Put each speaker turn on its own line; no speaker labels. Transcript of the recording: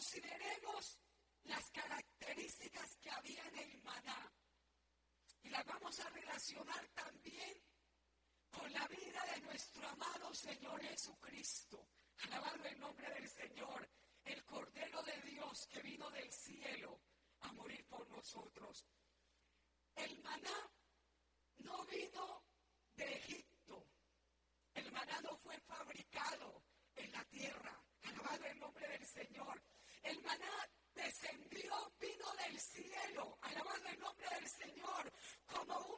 consideremos las características que había en el maná y las vamos a relacionar también con la vida de nuestro amado Señor Jesucristo. Alabado el nombre del Señor, el Cordero de Dios que vino del cielo a morir por nosotros. El maná no vino de Egipto. El maná no fue fabricado en la tierra. Alabado el nombre del Señor. El maná descendió, vino del cielo. Alabado el nombre del Señor. Como